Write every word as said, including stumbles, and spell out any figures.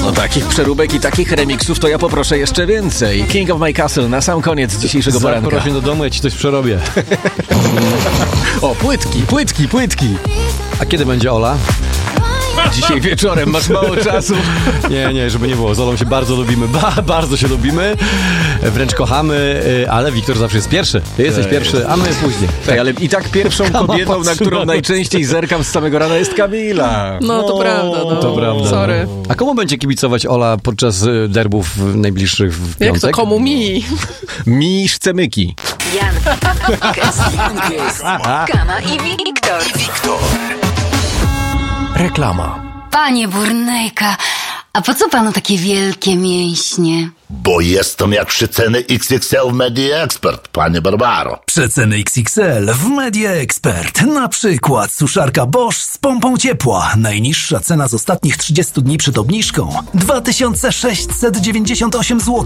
No takich przeróbek i takich remiksów to ja poproszę jeszcze więcej. King of My Castle na sam koniec dzisiejszego poranka. Zaproś mnie do domu, ja ci coś przerobię. O, płytki, płytki, płytki. A kiedy będzie Ola? Dzisiaj wieczorem, masz mało czasu. Nie, nie, żeby nie było. Z Olą się bardzo lubimy, ba, bardzo się lubimy, wręcz kochamy, ale Wiktor zawsze jest pierwszy. Ty jesteś Ej. pierwszy, a my później. Tak, ale i tak pierwszą kobietą, na którą najczęściej zerkam z samego rana, jest Kamila. No to O, prawda, no. to prawda. Sorry. A komu będzie kibicować Ola podczas y, derbów najbliższych w Jak piątek? to komu mi? Miszce myki. Jan, Kama i Wiktor. Reklama. Panie Burnejka, a po co panu takie wielkie mięśnie? Bo jestem jak przeceny X X L w Media Expert, panie Barbaro. Przeceny X X L w Media Expert. Na przykład suszarka Bosch z pompą ciepła. Najniższa cena z ostatnich trzydziestu dni przed obniżką dwa tysiące sześćset dziewięćdziesiąt osiem złotych.